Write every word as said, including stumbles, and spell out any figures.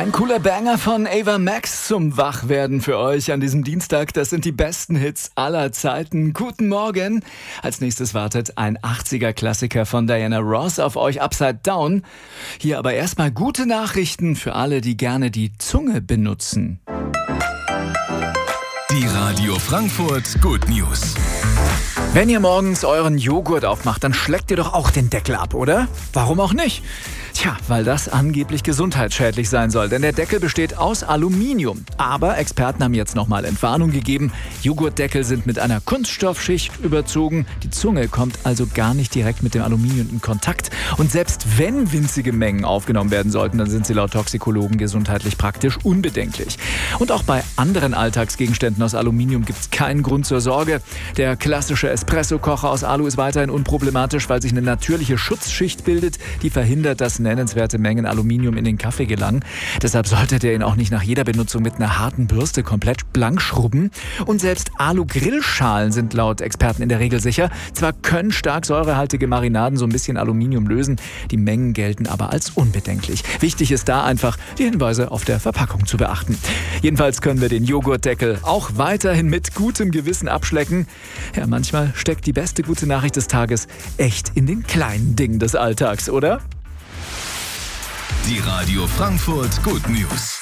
Ein cooler Banger von Ava Max zum Wachwerden für euch an diesem Dienstag. Das sind die besten Hits aller Zeiten. Guten Morgen. Als nächstes wartet ein achtziger-Klassiker von Diana Ross auf euch, Upside Down. Hier aber erstmal gute Nachrichten für alle, die gerne die Zunge benutzen. Die Radio Frankfurt Good News. Wenn ihr morgens euren Joghurt aufmacht, dann schleckt ihr doch auch den Deckel ab, oder? Warum auch nicht? Tja, weil das angeblich gesundheitsschädlich sein soll, denn der Deckel besteht aus Aluminium. Aber Experten haben jetzt nochmal Entwarnung gegeben. Joghurtdeckel sind mit einer Kunststoffschicht überzogen. Die Zunge kommt also gar nicht direkt mit dem Aluminium in Kontakt. Und selbst wenn winzige Mengen aufgenommen werden sollten, dann sind sie laut Toxikologen gesundheitlich praktisch unbedenklich. Und auch bei anderen Alltagsgegenständen aus Aluminium gibt es keinen Grund zur Sorge. Der klassische Espresso-Kocher aus Alu ist weiterhin unproblematisch, weil sich eine natürliche Schutzschicht bildet, die verhindert, dass nennenswerte Mengen Aluminium in den Kaffee gelangen. Deshalb solltet ihr ihn auch nicht nach jeder Benutzung mit einer harten Bürste komplett blank schrubben. Und selbst Alu-Grillschalen sind laut Experten in der Regel sicher. Zwar können stark säurehaltige Marinaden so ein bisschen Aluminium lösen, die Mengen gelten aber als unbedenklich. Wichtig ist da einfach, die Hinweise auf der Verpackung zu beachten. Jedenfalls können wir den Joghurtdeckel auch weiterhin mit gutem Gewissen abschlecken. Ja, manchmal steckt die beste gute Nachricht des Tages echt in den kleinen Dingen des Alltags, oder? Die Radio Frankfurt Good News.